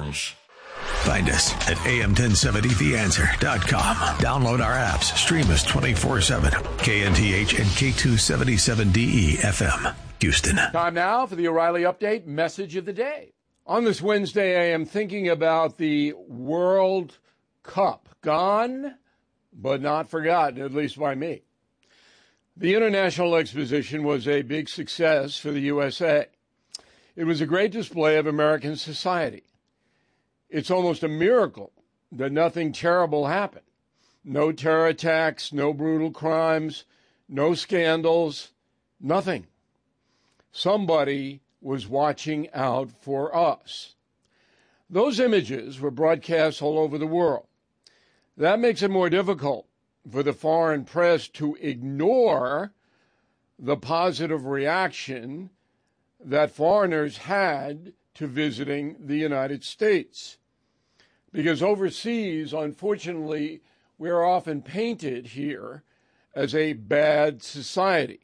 Jones. Find us at am1070theanswer.com. Download our apps. Stream us 24/7. KNTH and K277DE FM, Houston. Time now for the O'Reilly Update message of the day. On this Wednesday, I am thinking about the World Cup. Gone, but not forgotten, at least by me. The International Exposition was a big success for the USA. It was a great display of American society. It's almost a miracle that nothing terrible happened. No terror attacks, no brutal crimes, no scandals, nothing. Somebody was watching out for us. Those images were broadcast all over the world. That makes it more difficult for the foreign press to ignore the positive reaction that foreigners had to visiting the United States. Because overseas, unfortunately, we're often painted here as a bad society.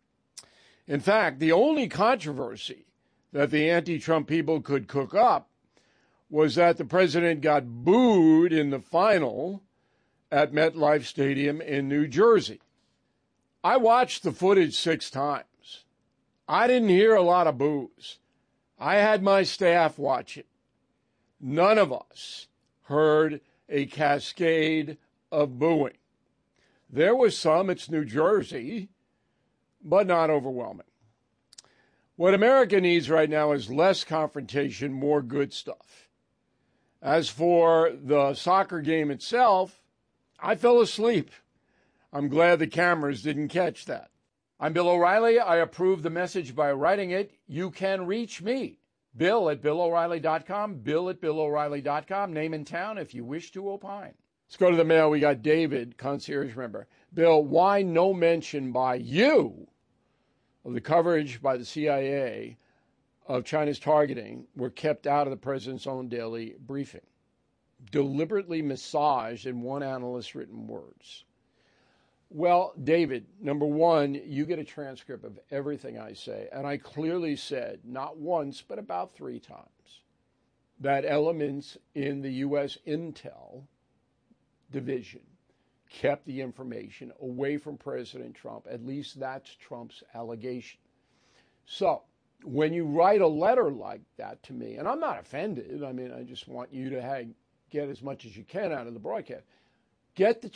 In fact, the only controversy that the anti-Trump people could cook up was that the president got booed in the final at MetLife Stadium in New Jersey. I watched the footage 6 times. I didn't hear a lot of boos. I had my staff watch it. None of us heard a cascade of booing. There was some, it's New Jersey, but not overwhelming. What America needs right now is less confrontation, more good stuff. As for the soccer game itself, I fell asleep. I'm glad the cameras didn't catch that. I'm Bill O'Reilly. I approve the message by writing it. You can reach me, Bill at BillO'Reilly.com, Bill at BillO'Reilly.com, name and town if you wish to opine. Let's go to the mail. We got David, concierge member. Bill, why no mention by you of the coverage by the CIA of China's targeting were kept out of the president's own daily briefing? Deliberately massaged in one analyst's written words. Well, David, number one, you get a transcript of everything I say, and I clearly said, not once, but about 3 times, that elements in the U.S. Intel division kept the information away from President Trump. At least that's Trump's allegation. So when you write a letter like that to me, and I'm not offended, I mean, I just want you to get as much as you can out of the broadcast. Get the